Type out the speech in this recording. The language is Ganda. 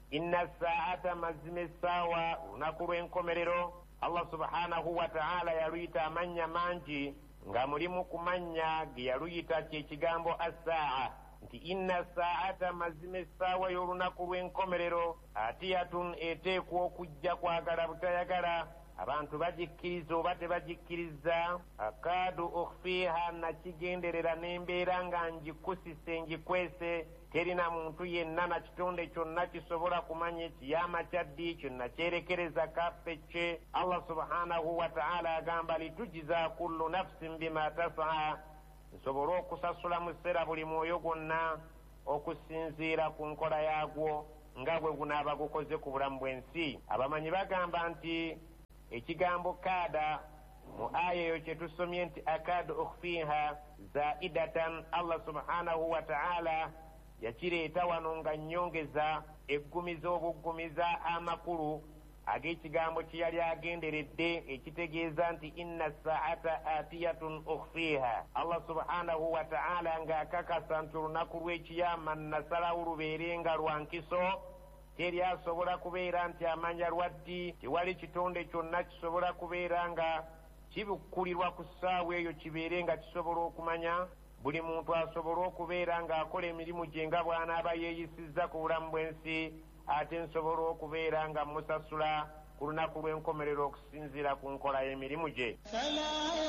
inna saata mazima essaawa olunaku lw'enkomerero. Allah subhanahu wa ta'ala yaluyita amannya mangi nga mulimu ku mannya ge yaluyita kyekigambo assaa nti inna saata mazima essaawa y'olunaku lw'enkomerero atiyatun eteekwa okujja kwagala butayagala abantu bagikkiriza oba tebagikkiriza. akaadu ukhfiha nakigenderera n'embeera nga ngikusise ngikwese terina muntu yenna na kitonde kyonna kisobola kumanya ekiyama kyaddi kyonna kyerekereza kaffe kye. Allah subhanahu wa ta'ala agamba litujiza kullu nafsin bima tasaa nsobole okusasula mu ssera buli mwoyo gwonna okusinziira ku nkola yaagwo nga bwe gunaaba gukoze ku bulamu bw'ensi. abamanyi bagamba nti ekigambo kaada mu aya eyo kyetusomye nti akaadu ukhfiha zaidatan Allah subhanahu wa ta'ala yakireeta wano nga nnyongeza eggumiza obuggumiza amakulu ag'ekigambo kye yali agenderedde ekitegeeza nti inna saata atiyatun ukhfiha. Allah subhanahu wa ta'ala ng'akakasa nti olunaku lw'ekiyama nasalawo lubeere nga lwa nkiso teri asobola kubeera nti amanya lwaddi. tewali kitonde kyonna kisobola kubeera nga kibukkulirwa ku ssaawa eyo kibeere nga kisobola okumanya. buli muntu asobola okubeera ng'akola emirimu gye nga bw'anaaba yeeyisizza ku bulamu bw'ensi ate nsobola okubeera nga musasula ku lunaku lw'enkomerero okusinziira ku nkola y'emirimu gye.